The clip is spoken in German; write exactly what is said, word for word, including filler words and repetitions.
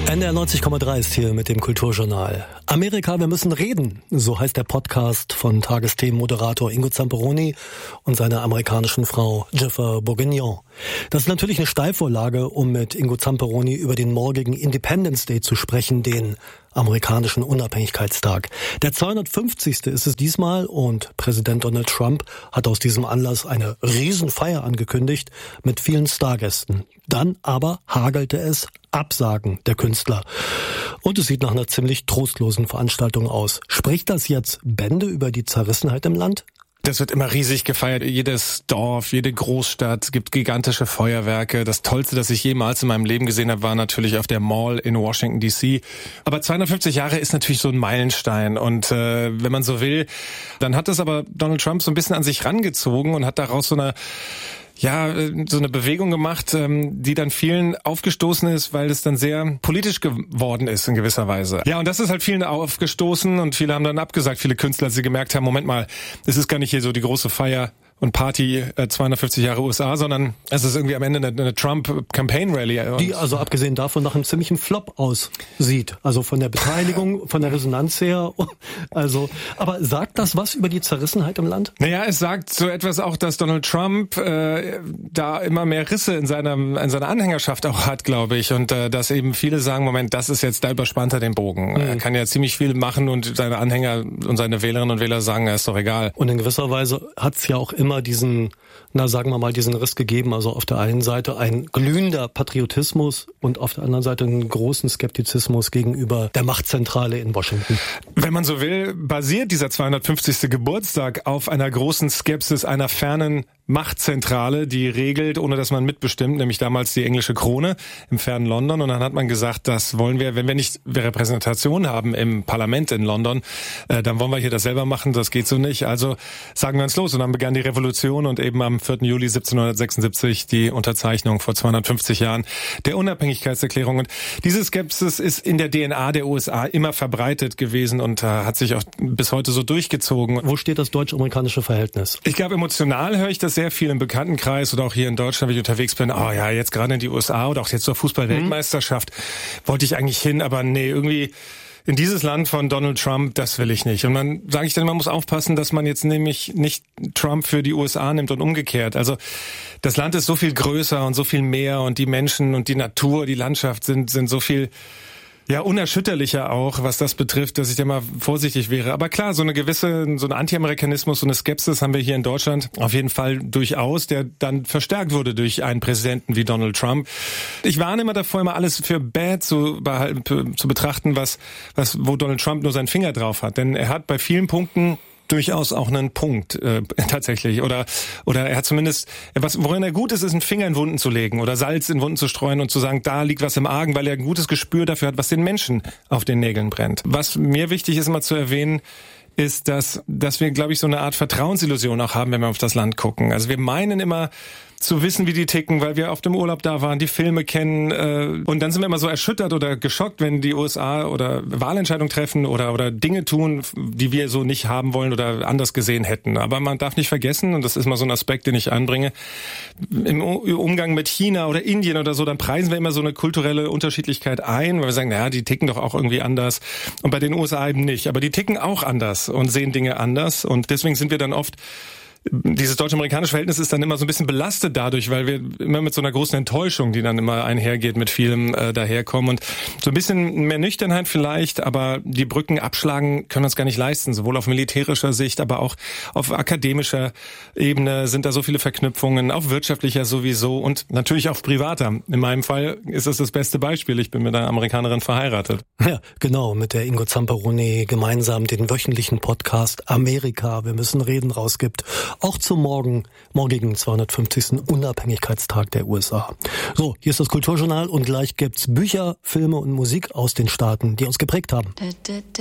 N D R neunzig Komma drei ist hier mit dem Kulturjournal. Amerika, wir müssen reden. So heißt der Podcast von Tagesthemenmoderator Ingo Zamperoni und seiner amerikanischen Frau Jennifer Bourguignon. Das ist natürlich eine Steilvorlage, um mit Ingo Zamperoni über den morgigen Independence Day zu sprechen, den amerikanischen Unabhängigkeitstag. Der zweihundertfünfzigste ist es diesmal und Präsident Donald Trump hat aus diesem Anlass eine Riesenfeier angekündigt mit vielen Stargästen. Dann aber hagelte es Absagen der Künstler. Und es sieht nach einer ziemlich trostlosen Veranstaltung aus. Spricht das jetzt Bände über die Zerrissenheit im Land? Das wird immer riesig gefeiert. Jedes Dorf, jede Großstadt, es gibt gigantische Feuerwerke. Das Tollste, das ich jemals in meinem Leben gesehen habe, war natürlich auf der Mall in Washington D C. Aber zweihundertfünfzig Jahre ist natürlich so ein Meilenstein. Und äh, wenn man so will, dann hat das aber Donald Trump so ein bisschen an sich rangezogen und hat daraus so eine ja, so eine Bewegung gemacht, die dann vielen aufgestoßen ist, weil es dann sehr politisch geworden ist in gewisser Weise. Ja, und das ist halt vielen aufgestoßen und viele haben dann abgesagt, viele Künstler, als sie gemerkt haben, Moment mal, es ist gar nicht hier so die große Feier und Party äh, zweihundertfünfzig Jahre U S A, sondern es ist irgendwie am Ende eine, eine Trump-Campaign-Rally. Die also abgesehen davon nach einem ziemlichen Flop aussieht. Also von der Beteiligung, von der Resonanz her. Also, aber sagt das was über die Zerrissenheit im Land? Naja, es sagt so etwas auch, dass Donald Trump äh, da immer mehr Risse in seiner, in seiner Anhängerschaft auch hat, glaube ich. Und äh, dass eben viele sagen, Moment, das ist jetzt, da überspannt er den Bogen. Mhm. Er kann ja ziemlich viel machen und seine Anhänger und seine Wählerinnen und Wähler sagen, er ist doch egal. Und in gewisser Weise hat es ja auch immer diesen, na sagen wir mal, diesen Riss gegeben. Also auf der einen Seite ein glühender Patriotismus und auf der anderen Seite einen großen Skeptizismus gegenüber der Machtzentrale in Washington. Wenn man so will, basiert dieser zweihundertfünfzigste Geburtstag auf einer großen Skepsis einer fernen Machtzentrale, die regelt, ohne dass man mitbestimmt, nämlich damals die englische Krone im fernen London. Und dann hat man gesagt, das wollen wir, wenn wir nicht Repräsentation haben im Parlament in London, äh, dann wollen wir hier das selber machen, das geht so nicht. Also sagen wir uns los. Und dann begann die Revolution und eben am vierten Juli siebzehnhundertsechsundsiebzig die Unterzeichnung vor zweihundertfünfzig Jahren der Unabhängigkeitserklärung. Und diese Skepsis ist in der D N A der U S A immer verbreitet gewesen und äh, hat sich auch bis heute so durchgezogen. Wo steht das deutsch-amerikanische Verhältnis? Ich glaube, emotional höre ich das sehr viel im Bekanntenkreis oder auch hier in Deutschland, wenn ich unterwegs bin. Oh ja, jetzt gerade in die U S A oder auch jetzt zur Fußball-Weltmeisterschaft mhm. wollte ich eigentlich hin, aber nee, irgendwie in dieses Land von Donald Trump, das will ich nicht. Und dann sage ich dann, man muss aufpassen, dass man jetzt nämlich nicht Trump für die U S A nimmt und umgekehrt. Also das Land ist so viel größer und so viel mehr und die Menschen und die Natur, die Landschaft sind sind so viel ja unerschütterlicher auch, was das betrifft, dass ich da mal vorsichtig wäre. Aber klar, so eine gewisse, so ein Anti-Amerikanismus, so eine Skepsis haben wir hier in Deutschland auf jeden Fall durchaus, der dann verstärkt wurde durch einen Präsidenten wie Donald Trump. Ich warne immer davor, immer alles für bad zu, zu betrachten, was, was, wo Donald Trump nur seinen Finger drauf hat. Denn er hat bei vielen Punkten durchaus auch einen Punkt äh, tatsächlich oder oder er hat zumindest was worin er gut ist, ist einen Finger in Wunden zu legen oder Salz in Wunden zu streuen und zu sagen, da liegt was im Argen, weil er ein gutes Gespür dafür hat, was den Menschen auf den Nägeln brennt. Was mir wichtig ist immer zu erwähnen, ist, dass dass wir, glaube ich, so eine Art Vertrauensillusion auch haben, wenn wir auf das Land gucken. Also wir meinen immer zu wissen, wie die ticken, weil wir auf dem Urlaub da waren, die Filme kennen äh, und dann sind wir immer so erschüttert oder geschockt, wenn die U S A oder Wahlentscheidungen treffen oder oder Dinge tun, die wir so nicht haben wollen oder anders gesehen hätten. Aber man darf nicht vergessen, und das ist mal so ein Aspekt, den ich anbringe, im Umgang mit China oder Indien oder so, dann preisen wir immer so eine kulturelle Unterschiedlichkeit ein, weil wir sagen, naja, die ticken doch auch irgendwie anders und bei den U S A eben nicht. Aber die ticken auch anders und sehen Dinge anders und deswegen sind wir dann oft dieses deutsch-amerikanische Verhältnis ist dann immer so ein bisschen belastet dadurch, weil wir immer mit so einer großen Enttäuschung, die dann immer einhergeht, mit vielem äh, daherkommen und so ein bisschen mehr Nüchternheit vielleicht, aber die Brücken abschlagen können wir uns gar nicht leisten, sowohl auf militärischer Sicht, aber auch auf akademischer Ebene sind da so viele Verknüpfungen, auf wirtschaftlicher sowieso und natürlich auf privater. In meinem Fall ist es das beste Beispiel, ich bin mit einer Amerikanerin verheiratet. Ja, genau, mit der Ingo Zamperoni gemeinsam den wöchentlichen Podcast Amerika, wir müssen reden rausgibt. Auch zum morgen, morgigen zweihundertfünfzigsten Unabhängigkeitstag der U S A. So, hier ist das Kulturjournal und gleich gibt's Bücher, Filme und Musik aus den Staaten, die uns geprägt haben.